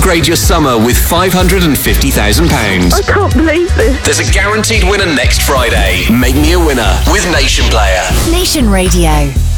upgrade your summer with £550,000. I can't believe this. There's a guaranteed winner next Friday. Make me a winner with Nation Player. Nation Radio.